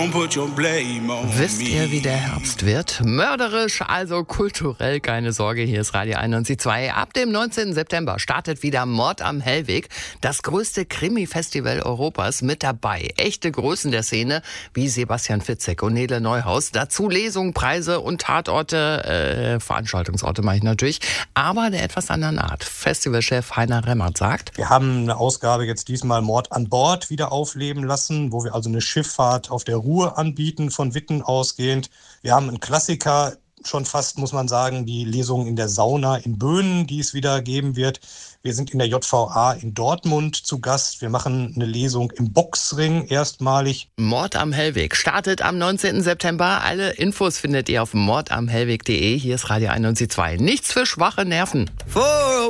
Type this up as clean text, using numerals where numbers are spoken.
Wisst ihr, wie der Herbst wird? Mörderisch, also kulturell, keine Sorge, hier ist Radio 91.2. Ab dem 19. September startet wieder Mord am Hellweg, das größte Krimi-Festival Europas, mit dabei. Echte Größen der Szene, wie Sebastian Fitzek und Nele Neuhaus. Dazu Lesungen, Preise und Tatorte, Veranstaltungsorte mache ich natürlich, aber der etwas anderen Art. Festivalchef Heiner Remmert sagt: Wir haben eine Ausgabe jetzt diesmal Mord an Bord wieder aufleben lassen, wo wir also eine Schifffahrt auf der Ruhr anbieten, von Witten ausgehend. Wir haben einen Klassiker, schon fast, muss man sagen, die Lesung in der Sauna in Böhnen, die es wieder geben wird. Wir sind in der JVA in Dortmund zu Gast. Wir machen eine Lesung im Boxring erstmalig. Mord am Hellweg startet am 19. September. Alle Infos findet ihr auf mordamhellweg.de. Hier ist Radio 91.2. Nichts für schwache Nerven.